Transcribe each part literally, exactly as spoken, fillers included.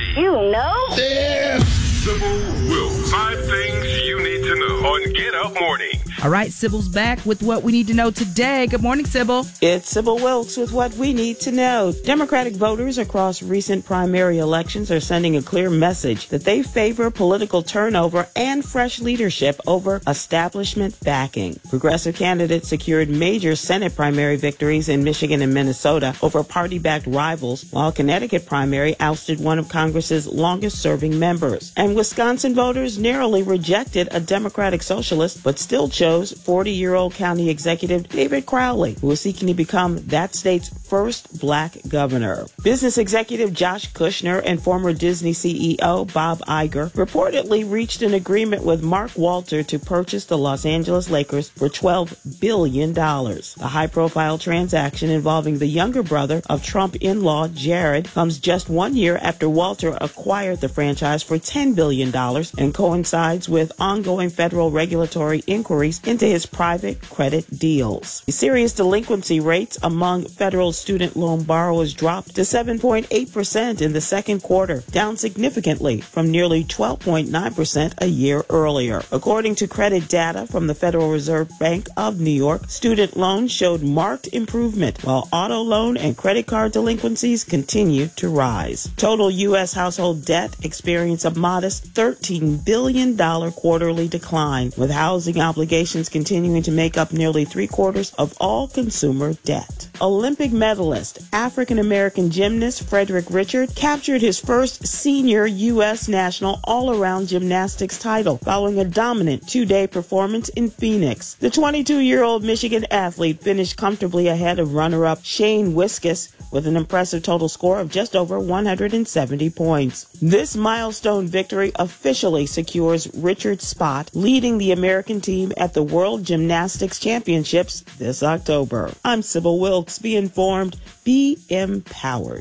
You know? Yeah. Sybil Wilkes. Five things you need to know on Get Up Morning. All right, Sybil's back with what we need to know today. Good morning, Sybil. It's Sybil Wilkes with what we need to know. Democratic voters across recent primary elections are sending a clear message that they favor political turnover and fresh leadership over establishment backing. Progressive candidates secured major Senate primary victories in Michigan and Minnesota over party-backed rivals, while Connecticut primary ousted one of Congress's longest-serving members. And Wisconsin voters narrowly rejected a Democratic socialist, but still chose forty-year-old county executive David Crowley, who is seeking to become that state's first black governor. Business executive Josh Kushner and former Disney C E O Bob Iger reportedly reached an agreement with Mark Walter to purchase the Los Angeles Lakers for twelve billion dollars. The high-profile transaction involving the younger brother of Trump in-law Jared comes just one year after Walter acquired the franchise for ten billion dollars and coincides with ongoing federal regulatory inquiries into his private credit deals. The serious delinquency rates among federal student loan borrowers dropped to seven point eight percent in the second quarter, down significantly from nearly twelve point nine percent a year earlier. According to credit data from the Federal Reserve Bank of New York, student loans showed marked improvement, while auto loan and credit card delinquencies continue to rise. Total U S household debt experienced a modest thirteen billion dollars quarterly decline, with housing obligations continuing to make up nearly three-quarters of all consumer debt. Olympic medalist, African-American gymnast Frederick Richard captured his first senior U S national all-around gymnastics title following a dominant two-day performance in Phoenix. The twenty-two-year-old Michigan athlete finished comfortably ahead of runner-up Shane Wiskus with an impressive total score of just over one hundred seventy points. This milestone victory officially secures Richard's spot leading the American team at the World Gymnastics Championships this October. I'm Sybil Wilkes. Be informed, be empowered.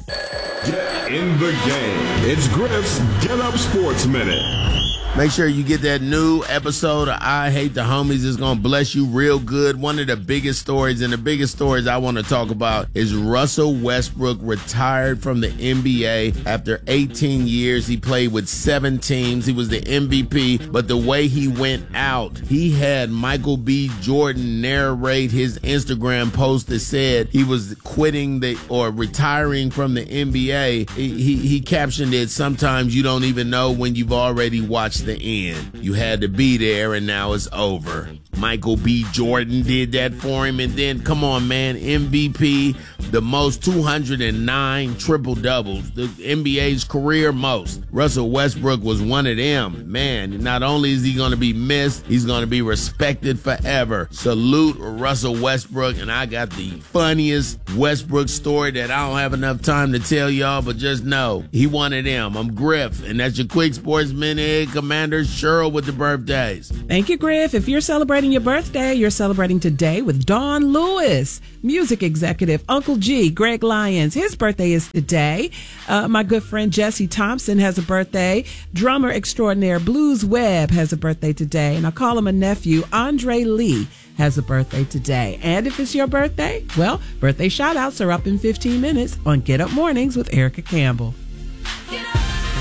Get in the game. It's Griff's Get Up Sports Minute. Make sure you get that new episode of I Hate the Homies. It's going to bless you real good. One of the biggest stories, and the biggest stories I want to talk about, is Russell Westbrook retired from the N B A after eighteen years. He played with seven teams. He was the M V P, but the way he went out, he had Michael B. Jordan narrate his Instagram post that said he was quitting the or retiring from the N B A. He, he, he captioned it, "Sometimes you don't even know when you've already watched the end. You had to be there, and now it's over." Michael B. Jordan did that for him. And then, come on, man, M V P, the most two hundred nine triple-doubles, the N B A's career most. Russell Westbrook was one of them. Man, not only is he going to be missed, he's going to be respected forever. Salute Russell Westbrook. And I got the funniest Westbrook story that I don't have enough time to tell y'all, but just know he one of them. I'm Griff, and that's your Quick Sports Minute. Commander Cheryl with the birthdays. Thank you, Griff. If you're celebrating your birthday, you're celebrating today with Dawn Lewis, music executive Uncle G, Greg Lyons. His birthday is today. Uh, my good friend Jesse Thompson has a birthday. Drummer extraordinaire Blues Webb has a birthday today. And I call him a nephew. Andre Lee has a birthday today. And if it's your birthday, well, birthday shout-outs are up in fifteen minutes on Get Up Mornings with Erica Campbell. Get up.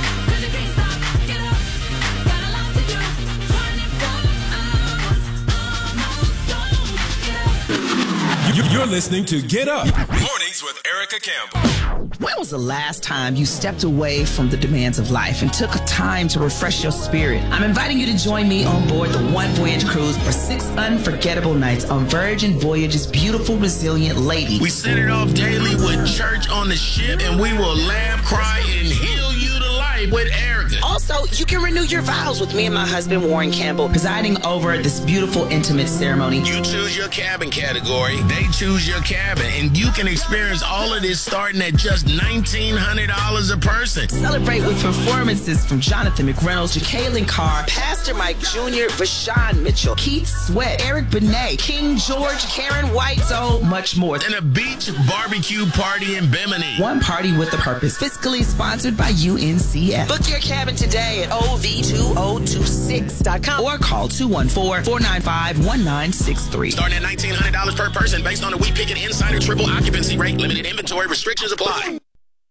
You're listening to Get Up Mornings with Erica Campbell. When was the last time you stepped away from the demands of life and took a time to refresh your spirit? I'm inviting you to join me on board the One Voyage Cruise for six unforgettable nights on Virgin Voyage's beautiful, resilient Lady. We set it off daily with church on the ship, and we will laugh, cry, and heal you to life with Erica. Also, you can renew your vows with me and my husband, Warren Campbell, presiding over this beautiful, intimate ceremony. You choose your cabin category, they choose your cabin, and you can experience all of this starting at just nineteen hundred dollars a person. Celebrate with performances from Jonathan McReynolds, Jacqueline Carr, Pastor Mike Junior, Vashawn Mitchell, Keith Sweat, Eric Benet, King George, Karen White, so much more. And a beach barbecue party in Bimini. One party with a purpose. Fiscally sponsored by U N C F. Book your cabin today at O V two oh two six dot com or call two one four, four nine five, one nine six three. Starting at nineteen hundred dollars per person based on a We Pick It Insider triple occupancy rate. Limited inventory restrictions apply.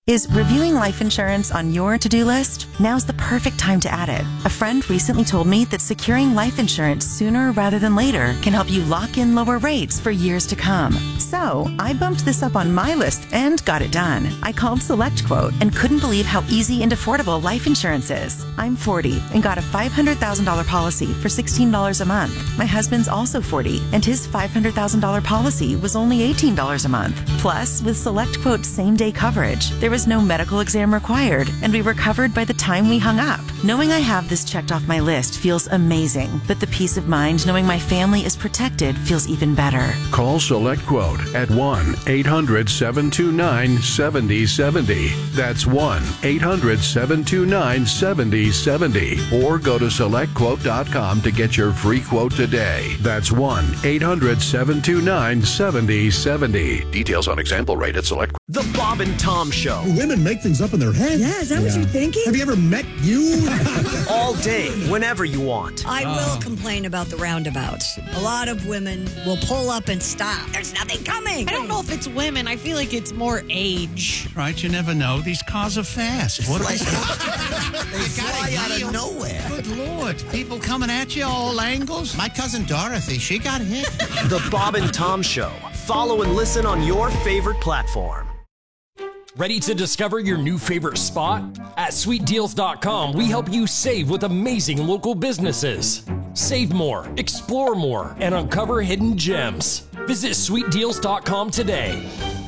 Is reviewing life insurance on your to-do list? Now's the perfect time to add it. A friend recently told me that securing life insurance sooner rather than later can help you lock in lower rates for years to come. So I bumped this up on my list and got it done. I called SelectQuote and couldn't believe how easy and affordable life insurance is. I'm forty and got a five hundred thousand dollars policy for sixteen dollars a month. My husband's also forty and his five hundred thousand dollars policy was only eighteen dollars a month. Plus, with SelectQuote's same-day coverage, there was no medical exam required, and we were covered by the time we hung up. Knowing I have this checked off my list feels amazing, but the peace of mind knowing my family is protected feels even better. Call SelectQuote at one eight hundred seven two nine seven zero seven zero. That's one eight hundred seven two nine seven zero seven zero. Or go to select quote dot com to get your free quote today. That's one eight hundred seven two nine seven zero seven zero. Details on example rate at Select. The Bob and Tom Show. Women make things up in their head. Yeah, is that yeah. what you're thinking? Have you ever met you? All day, whenever you want. I will uh. complain about the roundabouts. A lot of women will pull up and stop. There's nothing coming. I don't know if it's women. I feel like it's more age. Right, you never know. These cars are fast. What are they? They fly out of nowhere. Good Lord. People coming at you all angles. My cousin Dorothy, she got hit. The Bob and Tom Show. Follow and listen on your favorite platform. Ready to discover your new favorite spot? At sweet deals dot com, we help you save with amazing local businesses. Save more, explore more, and uncover hidden gems. Visit sweet deals dot com today.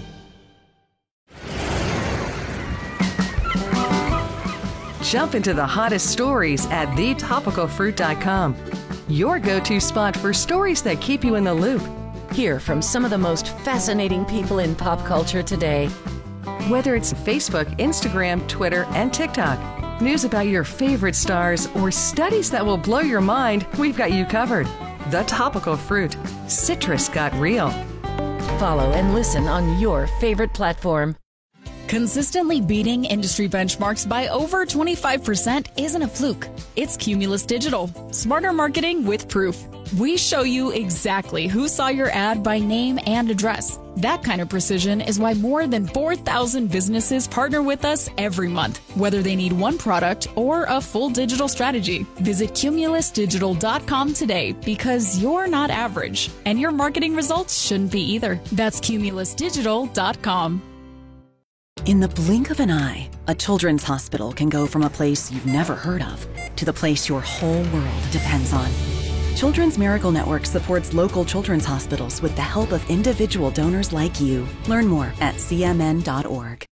Jump into the hottest stories at the topical fruit dot com. Your go-to spot for stories that keep you in the loop. Hear from some of the most fascinating people in pop culture today. Whether it's Facebook, Instagram, Twitter, and TikTok, news about your favorite stars, or studies that will blow your mind, we've got you covered. The Topical Fruit. Citrus got real. Follow and listen on your favorite platform. Consistently beating industry benchmarks by over twenty-five percent isn't a fluke. It's Cumulus Digital. Smarter marketing with proof. We show you exactly who saw your ad by name and address. That kind of precision is why more than four thousand businesses partner with us every month, whether they need one product or a full digital strategy. Visit cumulus digital dot com today because you're not average, and your marketing results shouldn't be either. That's cumulus digital dot com. In the blink of an eye, a children's hospital can go from a place you've never heard of to the place your whole world depends on. Children's Miracle Network supports local children's hospitals with the help of individual donors like you. Learn more at c m n dot org.